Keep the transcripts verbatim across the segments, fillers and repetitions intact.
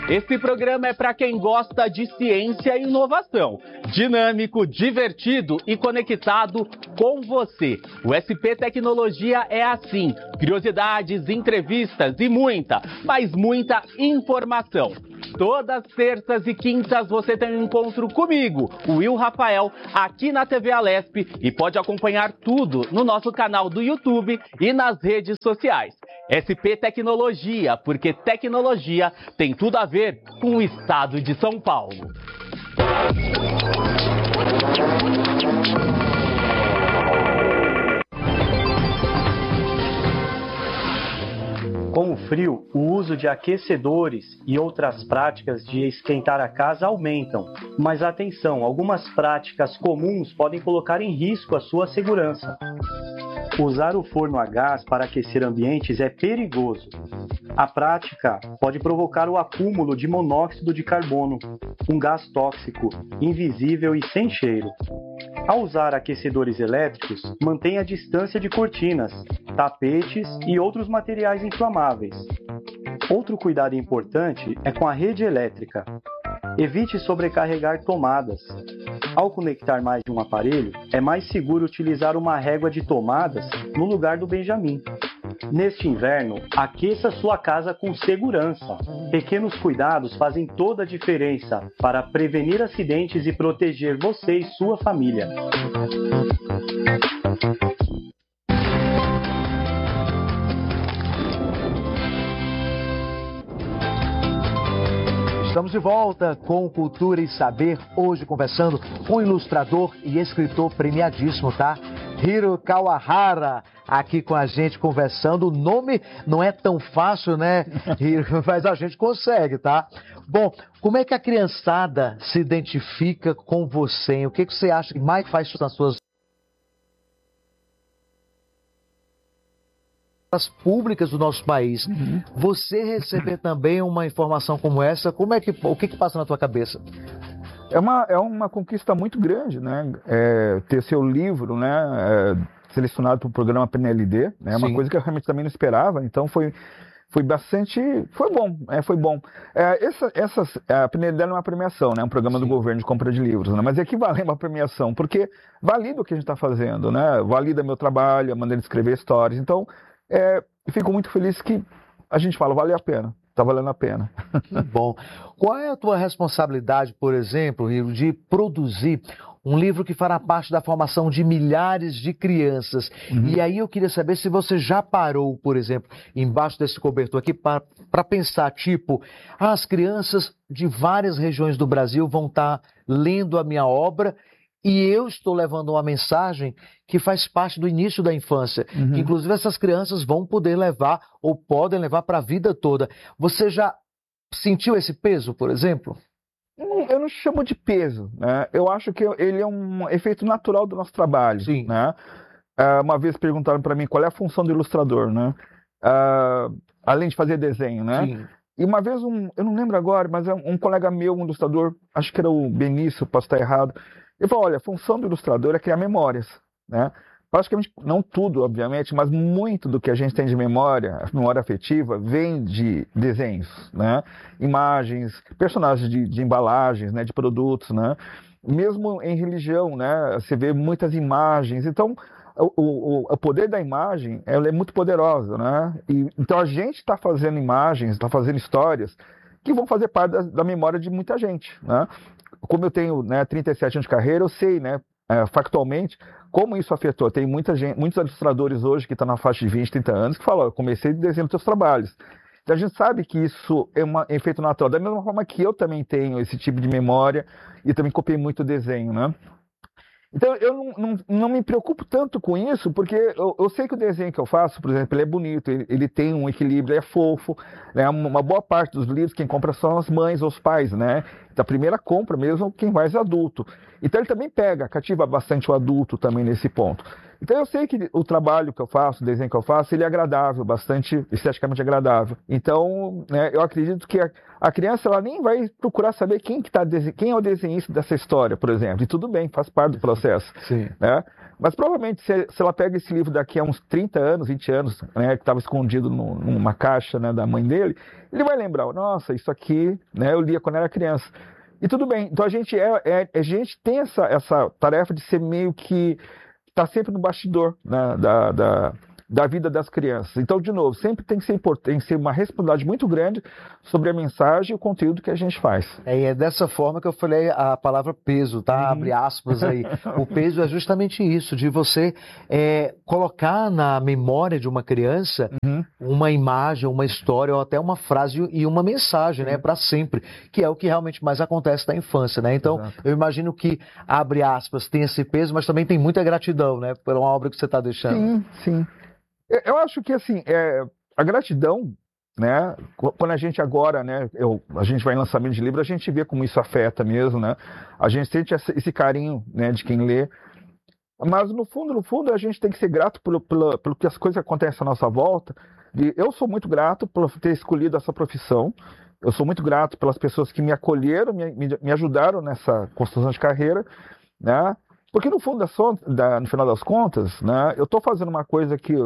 Esse programa é para quem gosta de ciência e inovação. Dinâmico, divertido e conectado com você. O S P Tecnologia é assim. Curiosidades, entrevistas e muita, mas muita informação. Todas terças e quintas você tem um encontro comigo, o Will Rafael, aqui na T V Alesp, e pode acompanhar tudo no nosso canal do YouTube e nas redes sociais. S P Tecnologia, porque tecnologia tem tudo a ver com o estado de São Paulo. Com o frio, o uso de aquecedores e outras práticas de esquentar a casa aumentam. Mas atenção, algumas práticas comuns podem colocar em risco a sua segurança. Usar o forno a gás para aquecer ambientes é perigoso. A prática pode provocar o acúmulo de monóxido de carbono, um gás tóxico, invisível e sem cheiro. Ao usar aquecedores elétricos, mantenha a distância de cortinas, tapetes e outros materiais inflamáveis. Outro cuidado importante é com a rede elétrica. Evite sobrecarregar tomadas. Ao conectar mais de um aparelho, é mais seguro utilizar uma régua de tomadas no lugar do Benjamin. Neste inverno, aqueça sua casa com segurança. Pequenos cuidados fazem toda a diferença para prevenir acidentes e proteger você e sua família. Estamos de volta com Cultura e Saber, hoje conversando com o ilustrador e escritor premiadíssimo, tá? Hiro Kawahara, aqui com a gente conversando. O nome não é tão fácil, né, Hiro? Mas a gente consegue, tá? Bom, como é que a criançada se identifica com você? O que, que você acha que mais faz nas suas públicas do nosso país? Uhum. Você receber também uma informação como essa, como é que, o que, que passa na tua cabeça? É uma, é uma conquista muito grande, né? É, ter seu livro, né, é, selecionado para o programa P N L D, né? É uma coisa que eu realmente também não esperava, então foi, foi bastante, foi bom, é, foi bom. É, essa, essas, a P N L D é uma premiação, né? Um programa Sim. do governo de compra de livros, né? Mas é equivalente a uma premiação, porque valida o que a gente está fazendo, né? Valida meu trabalho, a maneira de escrever histórias, então É, fico muito feliz que a gente fala, vale a pena, está valendo a pena. Que bom. Qual é a tua responsabilidade, por exemplo, Hiro, de produzir um livro que fará parte da formação de milhares de crianças? Uhum. E aí eu queria saber se você já parou, por exemplo, embaixo desse cobertor aqui, para pensar, tipo, ah, as crianças de várias regiões do Brasil vão estar tá lendo a minha obra, e eu estou levando uma mensagem que faz parte do início da infância. Uhum. Que, inclusive, essas crianças vão poder levar ou podem levar para a vida toda. Você já sentiu esse peso, por exemplo? Eu não chamo de peso, né? Eu acho que ele é um efeito natural do nosso trabalho. Sim. Né? Uma vez perguntaram para mim qual é a função do ilustrador, né? Uh, além de fazer desenho, né? Sim. E uma vez, um, eu não lembro agora, mas um colega meu, um ilustrador, acho que era o Benício, posso estar errado, ele falou, olha, a função do ilustrador é criar memórias, né? Praticamente, não tudo, obviamente, mas muito do que a gente tem de memória, a memória afetiva, vem de desenhos, né? Imagens, personagens de, de embalagens, né? De produtos, né? Mesmo em religião, né? Você vê muitas imagens, então o, o, o poder da imagem, ela é muito poderosa, né? E, então a gente está fazendo imagens, está fazendo histórias que vão fazer parte da, da memória de muita gente, né? Como eu tenho, né, trinta e sete anos de carreira, eu sei, né, é, factualmente, como isso afetou. Tem muita gente, muitos ilustradores hoje que estão na faixa de vinte, trinta anos que falam, eu comecei desenhando seus trabalhos. Então a gente sabe que isso é um efeito natural, da mesma forma que eu também tenho esse tipo de memória e também copiei muito desenho, né? Então eu não, não, não me preocupo tanto com isso, porque eu, eu sei que o desenho que eu faço, por exemplo, ele é bonito, ele, ele tem um equilíbrio, ele é fofo, né? Uma boa parte dos livros quem compra são as mães ou os pais, né? Então a primeira compra mesmo quem vai é adulto. Então ele também pega, cativa bastante o adulto também nesse ponto. Então eu sei que o trabalho que eu faço, o desenho que eu faço, ele é agradável, bastante esteticamente agradável. Então, né, eu acredito que a, a criança ela nem vai procurar saber quem, que tá, quem é o desenhista dessa história, por exemplo. E tudo bem, faz parte do processo. Sim. Né? Mas provavelmente se, se ela pega esse livro daqui a uns trinta anos, vinte anos, né, que estava escondido no, numa caixa, né, da mãe dele, ele vai lembrar, nossa, isso aqui, né, eu lia quando era criança. E tudo bem, então a gente, é, é, a gente tem essa, essa tarefa de ser meio que está sempre no bastidor, né, da, da, da vida das crianças. Então, de novo, sempre tem que ser importante, tem que ser uma responsabilidade muito grande sobre a mensagem e o conteúdo que a gente faz. É, e é dessa forma que eu falei a palavra peso, tá? Uhum. Abre aspas aí. O peso é justamente isso, de você é, colocar na memória de uma criança uhum. uma imagem, uma história ou até uma frase e uma mensagem, né? Para sempre, que é o que realmente mais acontece na infância, né? Então, exato. Eu imagino que, abre aspas, tem esse peso, mas também tem muita gratidão, né? Pela obra que você está deixando. Sim, sim. Eu acho que, assim, é, a gratidão, né, quando a gente agora, né, eu, a gente vai em lançamento de livro, a gente vê como isso afeta mesmo, né, a gente sente esse carinho, né, de quem lê, mas no fundo, no fundo, a gente tem que ser grato pelo, pelo, pelo que as coisas acontecem à nossa volta. E eu sou muito grato por ter escolhido essa profissão, eu sou muito grato pelas pessoas que me acolheram, me, me, me ajudaram nessa construção de carreira, né, porque no fundo, da, da, no final das contas, né, eu estou fazendo uma coisa que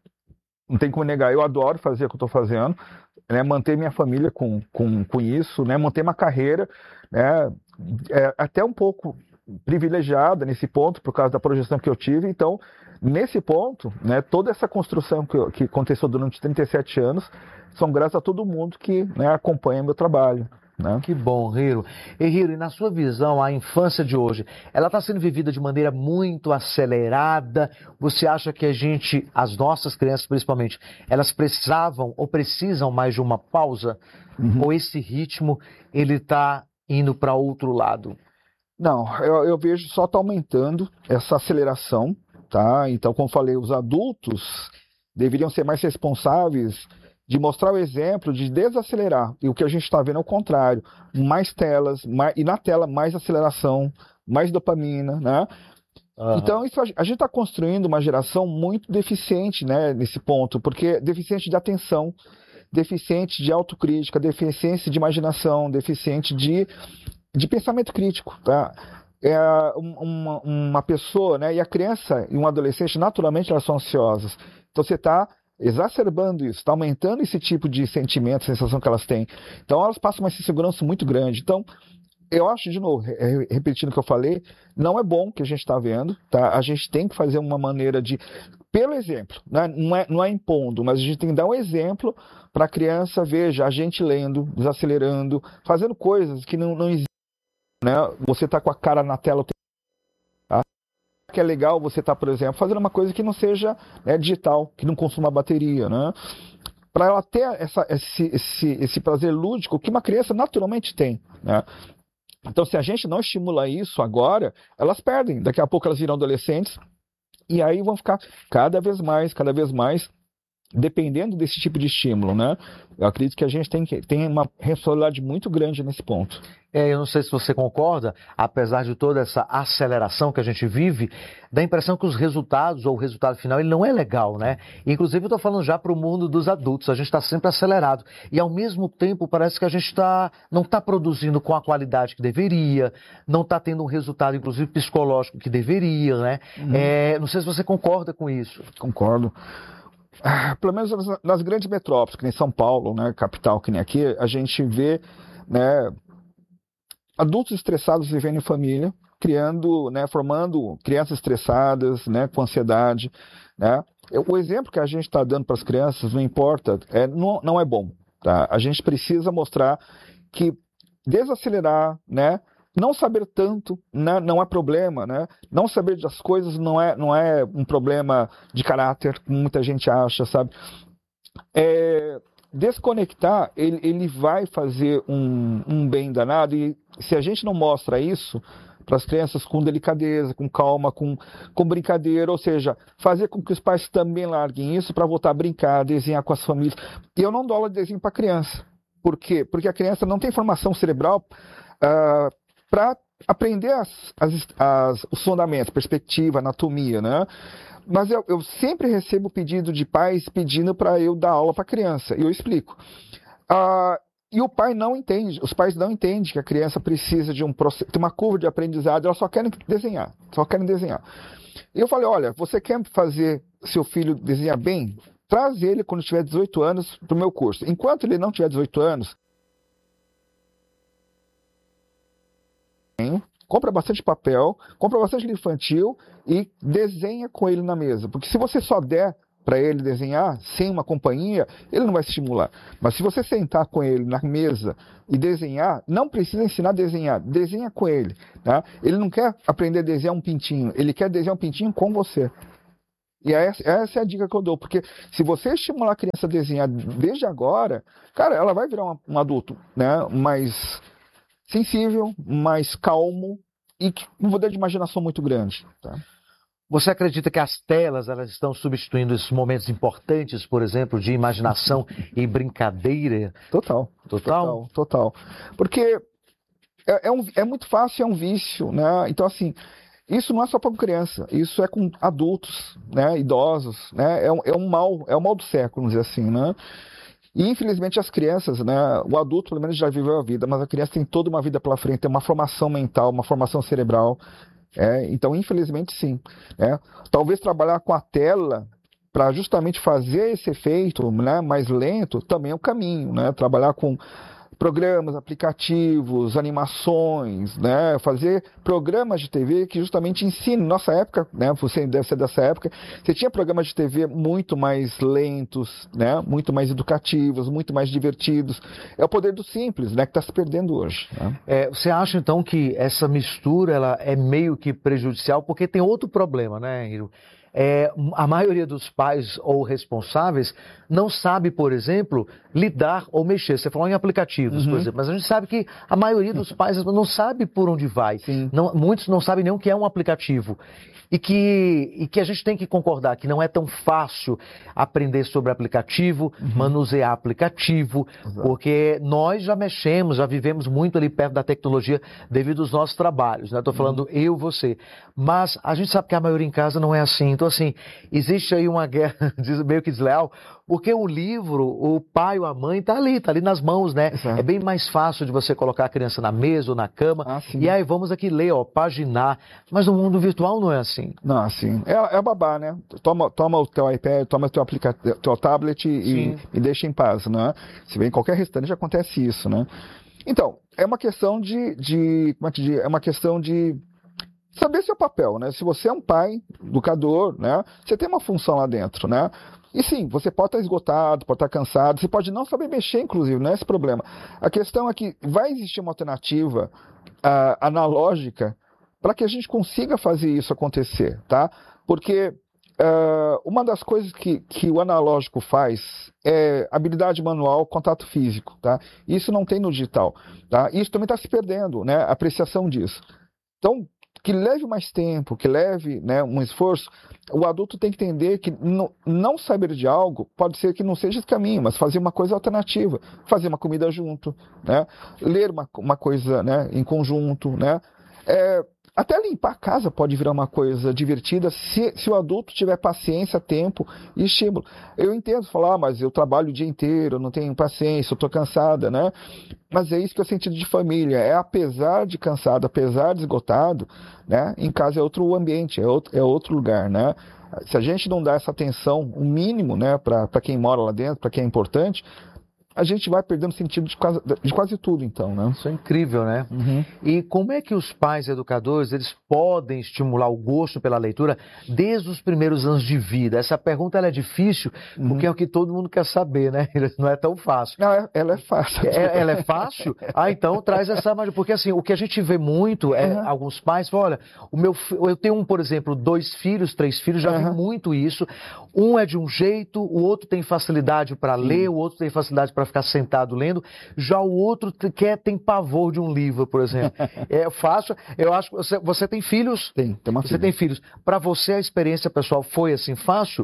não tem como negar, eu adoro fazer o que eu estou fazendo, né, manter minha família com, com, com isso, né, manter uma carreira, né, é, até um pouco privilegiada nesse ponto, por causa da projeção que eu tive. Então, nesse ponto, né, toda essa construção que, que aconteceu durante trinta e sete anos, são graças a todo mundo que, né, acompanha meu trabalho. Né? Que bom, Hiro. E Hiro, e na sua visão, a infância de hoje, ela está sendo vivida de maneira muito acelerada? Você acha que a gente, as nossas crianças principalmente, elas precisavam ou precisam mais de uma pausa? Uhum. Ou esse ritmo, ele está indo para outro lado? Não, eu, eu vejo só está aumentando essa aceleração, tá? Então, como falei, os adultos deveriam ser mais responsáveis de mostrar o exemplo, de desacelerar. E o que a gente está vendo é o contrário. Mais telas, mais, e na tela mais aceleração, mais dopamina, né? Uhum. Então, isso, a gente está construindo uma geração muito deficiente, né, nesse ponto, porque deficiente de atenção, deficiente de autocrítica, deficiente de imaginação, deficiente de, de pensamento crítico, tá? É uma, uma pessoa, né, e a criança e um adolescente, naturalmente, elas são ansiosas. Então, você está exacerbando isso, está aumentando esse tipo de sentimento, sensação que elas têm. Então, elas passam uma insegurança muito grande. Então, eu acho, de novo, repetindo o que eu falei, não é bom o que a gente está vendo, tá? A gente tem que fazer uma maneira de, pelo exemplo, né? não, é, não é impondo, mas a gente tem que dar um exemplo para a criança, veja, a gente lendo, desacelerando, fazendo coisas que não, não existem, né? Você está com a cara na tela, tá? Que é legal você estar, tá, por exemplo, fazendo uma coisa que não seja, né, digital, que não consuma bateria, né? Para ela ter essa, esse, esse, esse prazer lúdico que uma criança naturalmente tem, né? Então, se a gente não estimula isso agora, elas perdem. Daqui a pouco elas viram adolescentes e aí vão ficar cada vez mais, cada vez mais dependendo desse tipo de estímulo, né? Eu acredito que a gente tem, tem uma responsabilidade muito grande nesse ponto. É, eu não sei se você concorda, apesar de toda essa aceleração que a gente vive, dá a impressão que os resultados, ou o resultado final, ele não é legal, né? Inclusive, eu estou falando já para o mundo dos adultos, a gente está sempre acelerado. E, ao mesmo tempo, parece que a gente tá, não está produzindo com a qualidade que deveria, não está tendo um resultado, inclusive, psicológico que deveria, né? Uhum. É, não sei se você concorda com isso. Concordo. Pelo menos nas grandes metrópoles, que nem São Paulo, né, capital, que nem aqui, a gente vê, né, adultos estressados vivendo em família, criando, né, formando crianças estressadas, né, com ansiedade, né. O exemplo que a gente está dando para as crianças, não importa, é, não, não é bom, tá? A gente precisa mostrar que desacelerar, né, não saber tanto, né, não é problema, né? Não saber das coisas não é, não é um problema de caráter, como muita gente acha, sabe? É, desconectar, ele, ele vai fazer um, um bem danado, e se a gente não mostra isso para as crianças com delicadeza, com calma, com, com brincadeira, ou seja, fazer com que os pais também larguem isso para voltar a brincar, desenhar com as famílias. E eu não dou aula de desenho para criança. Por quê? Porque a criança não tem formação cerebral uh, para aprender as, as, as, os fundamentos, perspectiva, anatomia, né? mas eu, eu sempre recebo pedido de pais pedindo para eu dar aula para criança, e eu explico. Ah, e o pai não entende, os pais não entendem que a criança precisa de um processo, tem uma curva de aprendizado, elas só querem desenhar, só querem desenhar. E eu falei, olha, você quer fazer seu filho desenhar bem? Traz ele quando tiver dezoito anos para o meu curso. Enquanto ele não tiver dezoito anos, compra bastante papel, compra bastante livro infantil e desenha com ele na mesa. Porque se você só der para ele desenhar sem uma companhia, ele não vai se estimular. Mas se você sentar com ele na mesa e desenhar, não precisa ensinar a desenhar, desenha com ele. Tá? Ele não quer aprender a desenhar um pintinho, ele quer desenhar um pintinho com você. E essa, essa é a dica que eu dou, porque se você estimular a criança a desenhar desde agora, cara, ela vai virar um, um adulto, né, mais sensível, mais calmo e com um poder de imaginação muito grande. Tá? Você acredita que as telas elas estão substituindo esses momentos importantes, por exemplo, de imaginação e brincadeira? Total. Total? Total, total. Porque é, é, um, é muito fácil, é um vício, né? Então, assim, isso não é só para criança, isso é com adultos, né? Idosos, né? É um, é um mal, é o mal do século, vamos dizer assim, né? E, infelizmente, as crianças, né? O adulto, pelo menos, já viveu a vida, mas a criança tem toda uma vida pela frente, tem uma formação mental, uma formação cerebral. É, então, infelizmente, sim. Né? Talvez trabalhar com a tela para justamente fazer esse efeito, né, mais lento também é o caminho. Né? Trabalhar com programas, aplicativos, animações, né? Fazer programas de T V que justamente ensinem. Nossa época, né? Você deve ser dessa época, você tinha programas de T V muito mais lentos, né? Muito mais educativos, muito mais divertidos. É o poder do simples, né? Que está se perdendo hoje. Né? É, você acha então que essa mistura ela é meio que prejudicial? Porque tem outro problema, né, Hiro? É, a maioria dos pais ou responsáveis não sabe, por exemplo, lidar ou mexer. Você falou em aplicativos, uhum. por exemplo, mas a gente sabe que a maioria dos pais não sabe por onde vai. Não, muitos não sabem nem o que é um aplicativo. E que, e que a gente tem que concordar que não é tão fácil aprender sobre aplicativo, uhum. manusear aplicativo, Exato. Porque nós já mexemos, já vivemos muito ali perto da tecnologia devido aos nossos trabalhos, né? Estou falando uhum. eu, você. Mas a gente sabe que a maioria em casa não é assim. Então, assim, existe aí uma guerra meio que desleal, porque o livro, o pai ou a mãe está ali, está ali nas mãos, né? Exato. É bem mais fácil de você colocar a criança na mesa ou na cama, ah, e aí vamos aqui ler, ó, paginar. Mas no mundo virtual não é assim. Não, assim, é, é babá, né? Toma, toma o teu iPad, toma o teu, aplicativo, teu tablet e, e deixa em paz, né? Se bem em qualquer restaurante acontece isso, né? Então, é uma questão de, de como é que diz? É uma questão de saber seu papel, né? Se você é um pai, educador, né? Você tem uma função lá dentro, né? E sim, você pode estar esgotado, pode estar cansado, você pode não saber mexer, inclusive, não é esse problema. A questão é que vai existir uma alternativa uh, analógica para que a gente consiga fazer isso acontecer, tá? Porque uh, uma das coisas que, que o analógico faz é habilidade manual, contato físico, tá? Isso não tem no digital, tá? Isso também está se perdendo, né? A apreciação disso. Então, que leve mais tempo, que leve, né, um esforço, o adulto tem que entender que não, não saber de algo pode ser que não seja esse caminho, mas fazer uma coisa alternativa, fazer uma comida junto, né, ler uma, uma coisa, né, em conjunto, né, é, até limpar a casa pode virar uma coisa divertida se, se o adulto tiver paciência, tempo e estímulo. Eu entendo falar, ah, mas eu trabalho o dia inteiro, não tenho paciência, eu estou cansada, né? Mas é isso que é o sentido de família. É apesar de cansado, apesar de esgotado, né? Em casa é outro ambiente, é outro, é outro lugar, né? Se a gente não dá essa atenção, o um mínimo, né, para quem mora lá dentro, para quem é importante, a gente vai perdendo sentido de quase, de quase tudo, então, né? Isso é incrível, né? Uhum. E como é que os pais educadores, eles podem estimular o gosto pela leitura desde os primeiros anos de vida? Essa pergunta, ela é difícil, uhum. porque é o que todo mundo quer saber, né? Não é tão fácil. Não, ela é fácil. É, ela é fácil? Ah, então traz essa... Porque, assim, o que a gente vê muito é uhum. alguns pais falam, olha, o meu, eu tenho, um, por exemplo, dois filhos, três filhos, já uhum. vi muito isso. Um é de um jeito, o outro tem facilidade para ler, o outro tem facilidade para ficar sentado lendo, já o outro quer, tem pavor de um livro, por exemplo. É fácil, eu acho que você, você tem filhos? Tem, tem uma Você filha. tem filhos. Para você a experiência pessoal foi assim fácil?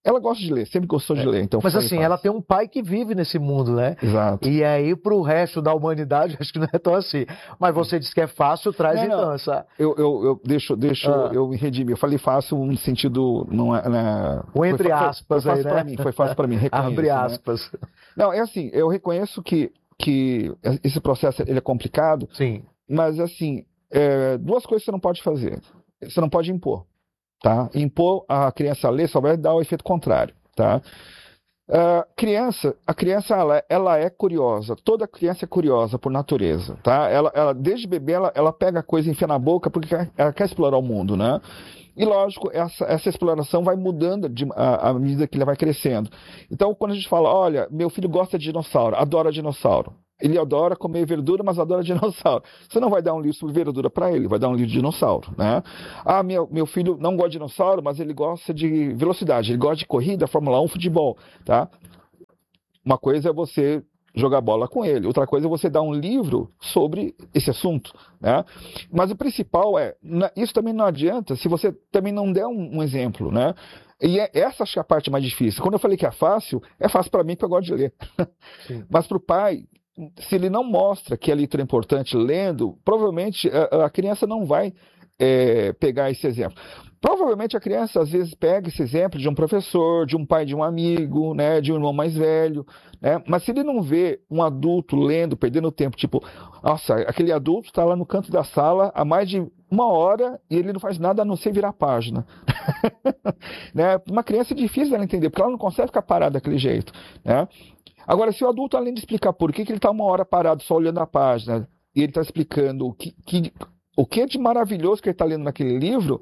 Ela gosta de ler, sempre gostou de É. ler. Então Mas foi assim, fácil. ela tem um pai que vive nesse mundo, né? Exato. E aí, para o resto da humanidade, acho que não é tão assim. Mas você disse que é fácil, traz Não, então não. essa... Eu, eu, eu deixo, deixo Ah. eu me redimir. Eu falei fácil no sentido. Não é, né? O entre foi, aspas foi, foi aí, fácil né? para mim, foi fácil para mim, reconheço, Abre né? aspas. Não, é assim, eu reconheço que, que esse processo ele é complicado, Sim. mas assim, é, duas coisas você não pode fazer. Você não pode impor, tá? Impor a criança a ler só vai dar o efeito contrário, tá? Uh, criança, a criança ela, ela é curiosa, toda criança é curiosa por natureza, tá? Ela, ela desde bebê ela, ela pega a coisa e enfia na boca porque ela, ela quer explorar o mundo, né? E lógico, essa, essa exploração vai mudando de, a, à medida que ele vai crescendo. Então, quando a gente fala, olha, meu filho gosta de dinossauro, adora dinossauro. Ele adora comer verdura, mas adora dinossauro. Você não vai dar um livro sobre verdura para ele, vai dar um livro de dinossauro, né? Ah, meu, meu filho não gosta de dinossauro, mas ele gosta de velocidade, ele gosta de corrida, Fórmula um, futebol, tá? Uma coisa é você jogar bola com ele, outra coisa é você dar um livro sobre esse assunto, né? Mas o principal é, isso também não adianta se você também não der um, um exemplo, né? E é, essa acho que é a parte mais difícil. Quando eu falei que é fácil, é fácil para mim porque eu gosto de ler. Mas para o pai, se ele não mostra que a leitura é importante lendo, provavelmente a, a criança não vai é, pegar esse exemplo. Provavelmente a criança às vezes pega esse exemplo de um professor, de um pai de um amigo, né, de um irmão mais velho, né? Mas se ele não vê um adulto lendo, perdendo tempo, tipo, nossa, aquele adulto está lá no canto da sala há mais de uma hora e ele não faz nada a não ser virar a página. Né? Uma criança é difícil dela entender, porque ela não consegue ficar parada daquele jeito, né? Agora, se o adulto, além de explicar por que, que ele está uma hora parado só olhando a página, e ele está explicando o que, que, o que é de maravilhoso que ele está lendo naquele livro,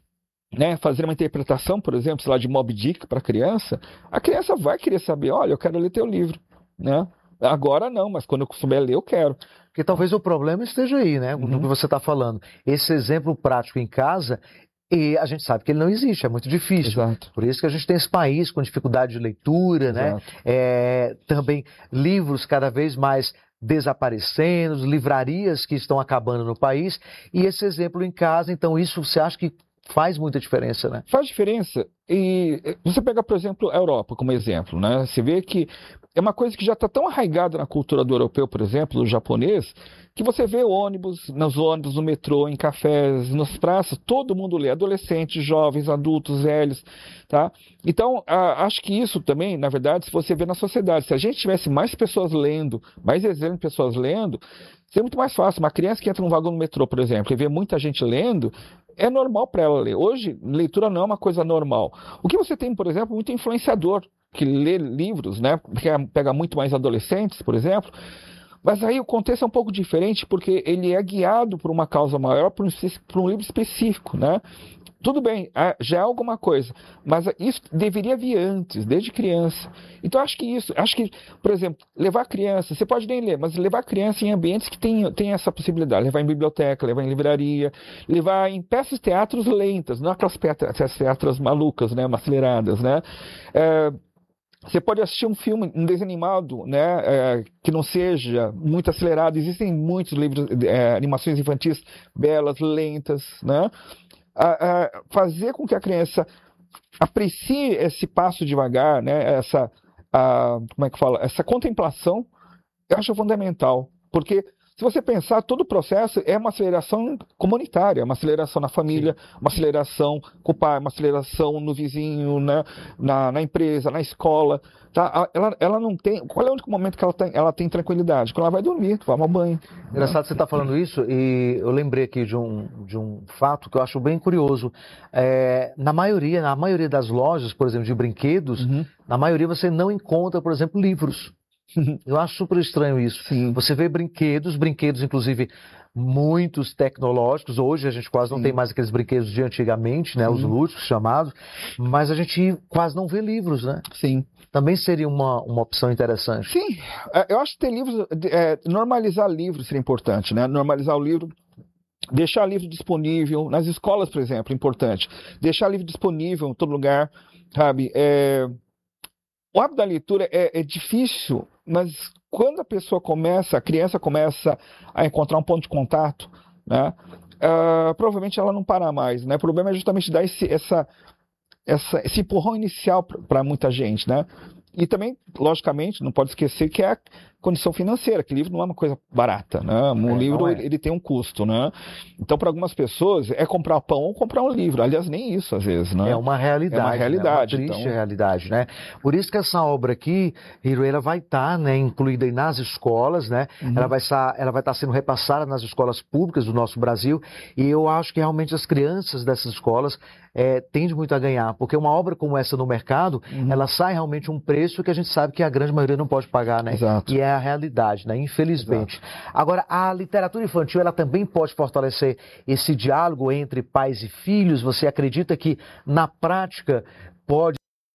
né, fazer uma interpretação, por exemplo, sei lá, de Moby Dick para a criança, a criança vai querer saber, olha, eu quero ler teu livro, né? Agora não, mas quando eu souber ler, eu quero. Porque talvez o problema esteja aí, né? Uhum. No que você está falando. Esse exemplo prático em casa, e a gente sabe que ele não existe, é muito difícil. Exato. Por isso que a gente tem esse país com dificuldade de leitura, Exato. né? É, também livros cada vez mais desaparecendo, livrarias que estão acabando no país, e esse exemplo em casa, então isso você acha que faz muita diferença, né? Faz diferença. E você pega, por exemplo, a Europa como exemplo, né? Você vê que é uma coisa que já está tão arraigada na cultura do europeu, por exemplo, do japonês, que você vê ônibus, nos ônibus, no metrô, em cafés, nas praças, todo mundo lê, adolescentes, jovens, adultos, velhos, tá? Então, a, acho que isso também, na verdade, se você vê na sociedade, se a gente tivesse mais pessoas lendo, mais exemplo de pessoas lendo, seria muito mais fácil. Uma criança que entra num vagão no metrô, por exemplo, e vê muita gente lendo, é normal para ela ler. Hoje, leitura não é uma coisa normal. O que você tem, por exemplo, muito influenciador que lê livros, né? Que pega muito mais adolescentes, por exemplo. Mas aí o contexto é um pouco diferente, porque ele é guiado por uma causa maior, por um, por um livro específico, né? Tudo bem, já é alguma coisa, mas isso deveria vir antes, desde criança. Então, acho que isso, acho que, por exemplo, levar a criança, você pode nem ler, mas levar a criança em ambientes que tem, tem essa possibilidade, levar em biblioteca, levar em livraria, levar em peças de teatros lentas, não aquelas peças de teatros malucas, né, aceleradas, né? É, você pode assistir um filme, um desenho animado, né, é, que não seja muito acelerado. Existem muitos livros, é, animações infantis belas, lentas, né? A, a fazer com que a criança aprecie esse passo devagar, né? Essa, a, como é que fala? Essa contemplação, eu acho fundamental, porque se você pensar, todo o processo é uma aceleração comunitária, uma aceleração na família, Sim. uma aceleração com o pai, uma aceleração no vizinho, né? na, na empresa, na escola. Tá? Ela, ela não tem. Qual é o único momento que ela tem, ela tem tranquilidade? Quando ela vai dormir, vai tomar banho. Engraçado você estar tá falando isso, e eu lembrei aqui de um, de um fato que eu acho bem curioso. É, na maioria, na maioria das lojas, por exemplo, de brinquedos, uhum. na maioria você não encontra, por exemplo, livros. Eu acho super estranho isso. Sim. Você vê brinquedos, brinquedos inclusive muitos tecnológicos. Hoje a gente quase não Sim. tem mais aqueles brinquedos de antigamente, né, Sim. os lúdicos chamados, mas a gente quase não vê livros, né? Sim. Também seria uma, uma opção interessante. Sim, eu acho que ter livros, é, normalizar livros seria importante, né? Normalizar o livro, deixar livro disponível, nas escolas, por exemplo, importante. Deixar livro disponível em todo lugar, sabe? É... O hábito da leitura é, é difícil, mas quando a pessoa começa, a criança começa a encontrar um ponto de contato, né, uh, provavelmente ela não para mais, né? O problema é justamente dar esse, essa, essa, esse empurrão inicial para muita gente, né? E também, logicamente, não pode esquecer que é a condição financeira, que livro não é uma coisa barata, né? Um é, livro, é. ele tem um custo, né? Então, para algumas pessoas, é comprar pão ou comprar um livro. Aliás, nem isso, às vezes, né? É uma realidade, é uma realidade, né? Uma triste então... realidade, né? Por isso que essa obra aqui, Hiro, ela vai estar, né, incluída aí nas escolas, né? Uhum. Ela vai estar, ela vai estar sendo repassada nas escolas públicas do nosso Brasil, e eu acho que realmente as crianças dessas escolas é, tendem muito a ganhar, porque uma obra como essa no mercado, uhum. ela sai realmente um preço que a gente sabe que a grande maioria não pode pagar, né? Exato. E é a realidade, né? Infelizmente. Exato. Agora, a literatura infantil, ela também pode fortalecer esse diálogo entre pais e filhos? Você acredita que, na prática, pode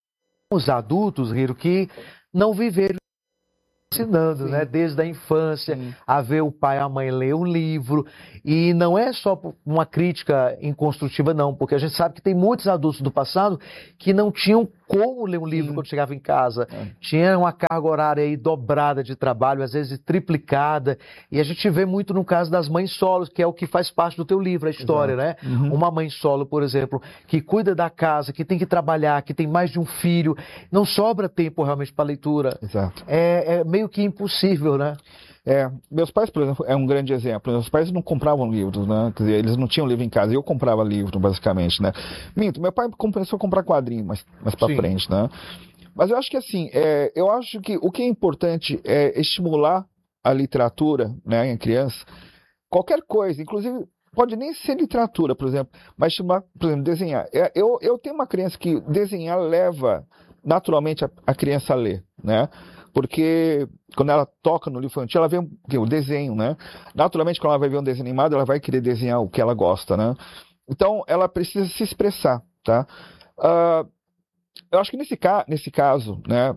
os adultos, Hiro, que não viveram ensinando, né, desde a infância, Sim. a ver o pai e a mãe ler um livro, e não é só uma crítica inconstrutiva não, porque a gente sabe que tem muitos adultos do passado que não tinham como ler um livro Sim. quando chegava em casa, é. tinha uma carga horária aí dobrada de trabalho, às vezes triplicada, e a gente vê muito no caso das mães solos, que é o que faz parte do teu livro, a história, Exato. né? Uhum. Uma mãe solo, por exemplo, que cuida da casa, que tem que trabalhar, que tem mais de um filho, não sobra tempo realmente para leitura. Exato. É, é meio que impossível, né? É, meus pais, por exemplo, é um grande exemplo. Meus pais não compravam livros, né? Quer dizer, eles não tinham livro em casa. Eu comprava livro, basicamente, né? Minto, meu pai começou a comprar quadrinhos mais, mais pra Sim. frente, né? Mas eu acho que assim, é, eu acho que o que é importante é estimular a literatura, né, em criança. Qualquer coisa, inclusive, pode nem ser literatura, por exemplo, mas estimular, por exemplo, desenhar. Eu, eu tenho uma criança que desenhar leva naturalmente a, a criança a ler, né? Porque quando ela toca no livro infantil, ela vê o, o desenho, né? Naturalmente, quando ela vai ver um desenho animado, ela vai querer desenhar o que ela gosta, né? Então, ela precisa se expressar, tá? Uh, eu acho que nesse, ca nesse caso, né?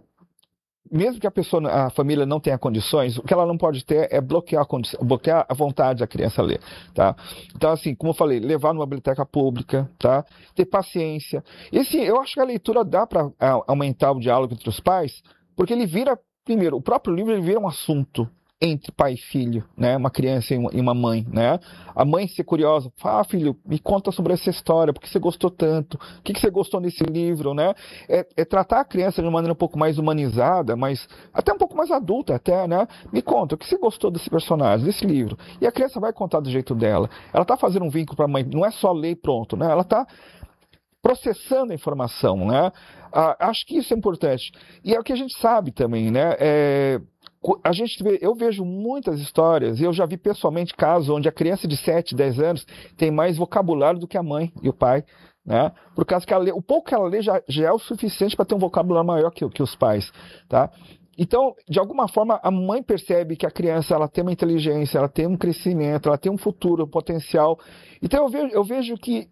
Mesmo que a pessoa, a família não tenha condições, o que ela não pode ter é bloquear a, bloquear a vontade da criança a ler, tá? Então, assim, como eu falei, levar numa biblioteca pública, tá? Ter paciência. E, assim, eu acho que a leitura dá para aumentar o diálogo entre os pais, porque ele vira, primeiro, o próprio livro ele vira um assunto entre pai e filho, né? Uma criança e uma mãe, né? A mãe ser curiosa, fala, ah, filho, me conta sobre essa história, por que você gostou tanto? O que você gostou nesse livro, né? É, é tratar a criança de uma maneira um pouco mais humanizada, mas até um pouco mais adulta, até, né? Me conta, o que você gostou desse personagem, desse livro? E a criança vai contar do jeito dela. Ela está fazendo um vínculo para a mãe, não é só ler e pronto, né? Ela está processando a informação, né? Ah, acho que isso é importante. E é o que a gente sabe também, né? É, a gente vê, eu vejo muitas histórias, e eu já vi pessoalmente casos onde a criança de sete, dez anos tem mais vocabulário do que a mãe e o pai, né? Por causa que ela lê, o pouco que ela lê já, já é o suficiente para ter um vocabulário maior que, que os pais, tá? Então, de alguma forma, a mãe percebe que a criança ela tem uma inteligência, ela tem um crescimento, ela tem um futuro, um potencial. Então, eu vejo, eu vejo que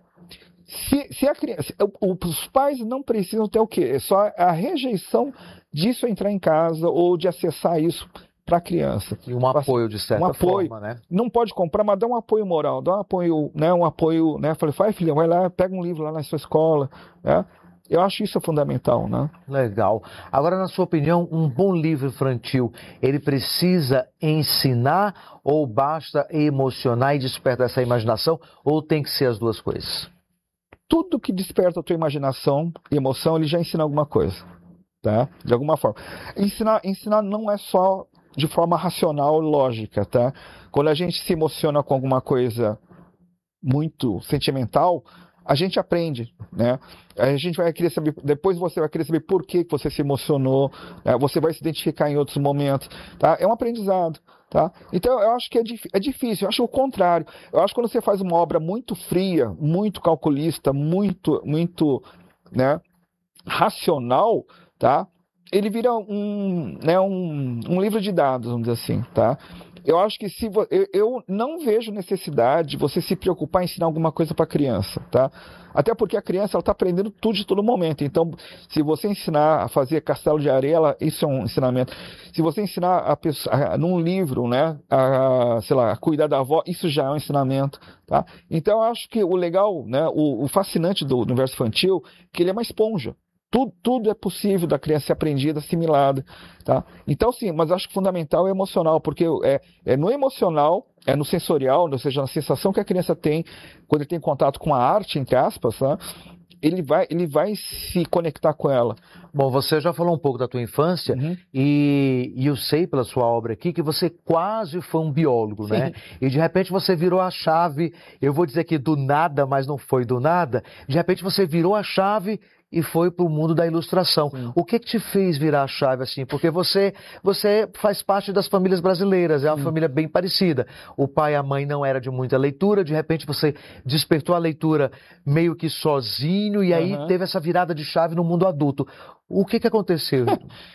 Se, se a criança, os pais não precisam ter o quê? É só a rejeição disso entrar em casa ou de acessar isso para a criança. E um apoio, de certa um apoio. forma, né? Não pode comprar, mas dá um apoio moral, dá um apoio, né? Um apoio, né? Falei, vai, filha, vai lá, pega um livro lá na sua escola, né? Eu acho isso fundamental, né? Legal. Agora, na sua opinião, um bom livro infantil, ele precisa ensinar ou basta emocionar e despertar essa imaginação, ou tem que ser as duas coisas? Tudo que desperta a tua imaginação e emoção, ele já ensina alguma coisa, tá? De alguma forma. Ensinar, ensinar não é só de forma racional e lógica, tá? Quando a gente se emociona com alguma coisa muito sentimental, a gente aprende, né? A gente vai querer saber, depois você vai querer saber por que você se emocionou, né? Você vai se identificar em outros momentos, tá? É um aprendizado, tá? Então eu acho que é, é difícil, eu acho o contrário. Eu acho que quando você faz uma obra muito fria, muito calculista, muito, muito, né, racional, tá? Ele vira um, né, um, um livro de dados, vamos dizer assim, tá? Eu acho que se vo... eu, eu não vejo necessidade de você se preocupar em ensinar alguma coisa para a criança, tá? Até porque a criança ela está aprendendo tudo de todo momento. Então, se você ensinar a fazer castelo de areia, ela... isso é um ensinamento. Se você ensinar a pessoa, a, num livro, né, a, sei lá, a cuidar da avó, isso já é um ensinamento, tá? Então, eu acho que o legal, né, o, o fascinante do universo infantil, é que ele é uma esponja. Tudo, tudo é possível da criança ser aprendida, assimilada, tá? Então, sim, mas acho que fundamental é emocional, porque é, é no emocional, é no sensorial, ou seja, na sensação que a criança tem quando ele tem contato com a arte, entre aspas, tá? ele vai, ele vai se conectar com ela. Bom, você já falou um pouco da tua infância, Uhum. e, e eu sei pela sua obra aqui que você quase foi um biólogo, Sim. né? E de repente você virou a chave, eu vou dizer que do nada, mas não foi do nada, de repente você virou a chave e foi para o mundo da ilustração. Sim. O que que te fez virar a chave assim? Porque você, você faz parte das famílias brasileiras, é uma Sim. família bem parecida. O pai e a mãe não era de muita leitura, de repente você despertou a leitura meio que sozinho e aí Uhum. teve essa virada de chave no mundo adulto. O que que aconteceu?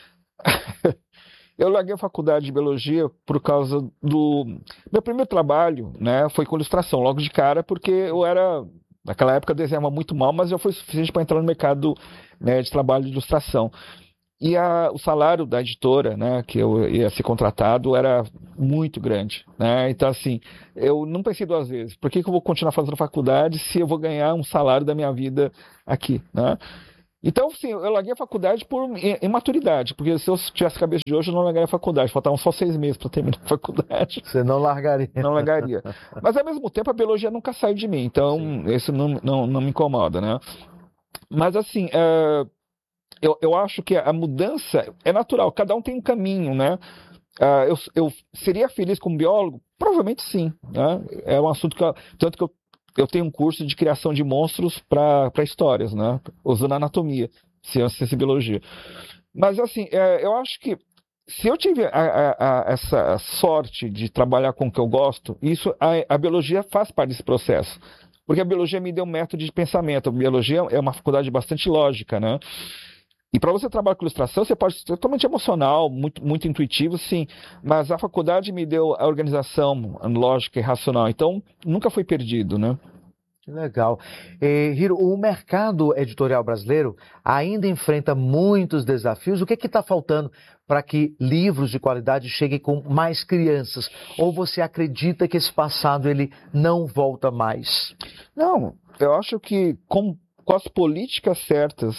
Eu larguei a faculdade de biologia por causa do... Meu primeiro trabalho, né, foi com ilustração, logo de cara, porque eu era... Naquela época eu desenhava muito mal, mas já foi suficiente para entrar no mercado, né, de trabalho de ilustração. E a, o salário da editora, né, que eu ia ser contratado, era muito grande, né? Então, assim, eu não pensei duas vezes. Por que que eu vou continuar fazendo faculdade se eu vou ganhar um salário da minha vida aqui, né? Então, sim, eu larguei a faculdade por imaturidade, porque se eu tivesse a cabeça de hoje, eu não largaria a faculdade. Faltavam só seis meses para terminar a faculdade. Você não largaria. Não largaria. Mas, ao mesmo tempo, a biologia nunca saiu de mim, então sim, isso não, não, não me incomoda, né? Mas, assim, é, eu, eu acho que a mudança é natural, cada um tem um caminho, né? Uh, eu, eu seria feliz como biólogo? Provavelmente sim, né? É um assunto que eu, tanto que eu Eu tenho um curso de criação de monstros para histórias, né? Usando anatomia, ciência e biologia. Mas, assim, é, eu acho que se eu tiver a, a, a, essa sorte de trabalhar com o que eu gosto, isso, a, a biologia faz parte desse processo. Porque a biologia me deu um método de pensamento. A biologia é uma faculdade bastante lógica, né? E para você trabalhar com ilustração, você pode ser totalmente emocional, muito, muito intuitivo, sim. Mas a faculdade me deu a organização lógica e racional. Então, nunca foi perdido, né? Que legal. Eh, Hiro, o mercado editorial brasileiro ainda enfrenta muitos desafios. O que está faltando para que livros de qualidade cheguem com mais crianças? Ou você acredita que esse passado ele não volta mais? Não, eu acho que com, com as políticas certas,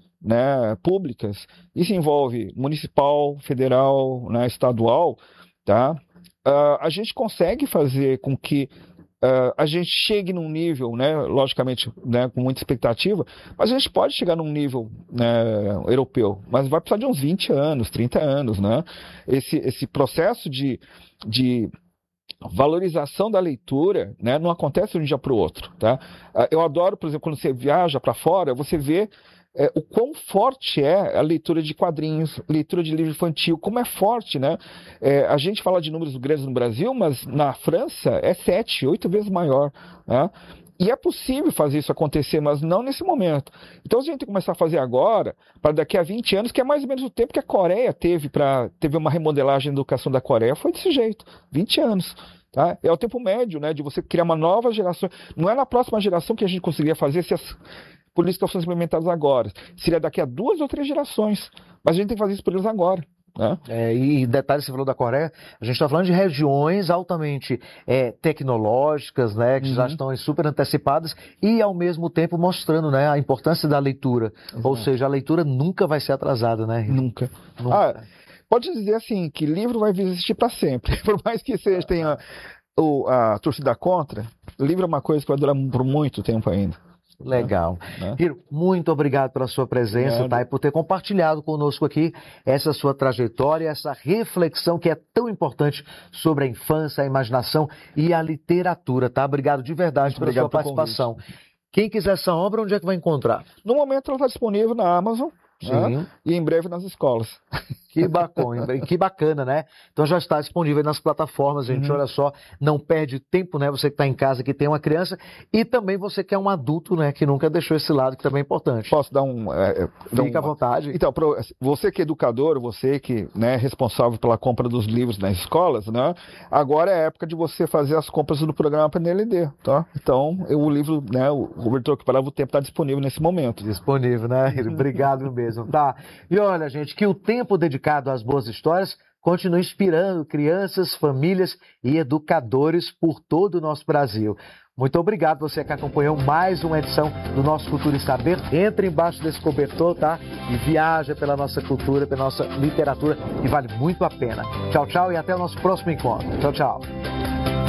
né, públicas, isso envolve municipal, federal, né, estadual, tá? Uh, a gente consegue fazer com que uh, a gente chegue num nível, né, logicamente, né, com muita expectativa, mas a gente pode chegar num nível, né, europeu, mas vai precisar de uns vinte anos, trinta anos, né? Esse, esse processo de, de valorização da leitura, né, não acontece de um dia para o outro, tá? Uh, eu adoro, por exemplo, quando você viaja para fora, você vê É, o quão forte é a leitura de quadrinhos, leitura de livro infantil, como é forte, né? É, a gente fala de números grandes no Brasil, mas na França é sete, oito vezes maior, né? E é possível fazer isso acontecer, mas não nesse momento. Então a gente tem que começar a fazer agora, para daqui a vinte anos, que é mais ou menos o tempo que a Coreia teve para teve uma remodelagem da educação da Coreia, foi desse jeito, vinte anos. Tá? É o tempo médio, né, de você criar uma nova geração. Não é na próxima geração que a gente conseguiria fazer se as políticas fossem implementadas agora. Seria daqui a duas ou três gerações. Mas a gente tem que fazer isso por eles agora. Né? É, e detalhe, você falou da Coreia, a gente está falando de regiões altamente é, tecnológicas, né, que uhum. já estão super antecipadas e ao mesmo tempo mostrando, né, a importância da leitura. Uhum. Ou seja, a leitura nunca vai ser atrasada, né? Nunca. nunca. Ah, pode dizer assim, que livro vai existir para sempre. Por mais que seja, tenha o, a torcida contra, livro é uma coisa que vai durar por muito tempo ainda. Legal. Né? Hiro, muito obrigado pela sua presença, Obrigado. tá? E por ter compartilhado conosco aqui essa sua trajetória, essa reflexão que é tão importante sobre a infância, a imaginação e a literatura, tá? Obrigado de verdade pela Obrigado sua participação. Convite. Quem quiser essa obra, onde é que vai encontrar? No momento ela está disponível na Amazon. Sim. Né? E em breve nas escolas. Que bacana, que bacana, né? Então já está disponível nas plataformas, gente. Uhum. Olha só, não perde tempo, né? Você que está em casa, que tem uma criança, e também você que é um adulto, né? Que nunca deixou esse lado, que também é importante. Posso dar um... É, Fica à vontade. Então, você que é educador, você que né, é responsável pela compra dos livros nas escolas, né? Agora é a época de você fazer as compras do programa Aprender a Ler, tá? Então, eu, o livro, né? O Roberto que Parava o Tempo está disponível nesse momento. Disponível, né? Obrigado mesmo, tá? E olha, gente, que o tempo dedicado às boas histórias continue inspirando crianças, famílias e educadores por todo o nosso Brasil. Muito obrigado você que acompanhou mais uma edição do nosso Cultura e Saber. Entre embaixo desse cobertor, tá? E viaja pela nossa cultura, pela nossa literatura, que vale muito a pena. Tchau, tchau e até o nosso próximo encontro. Tchau, tchau.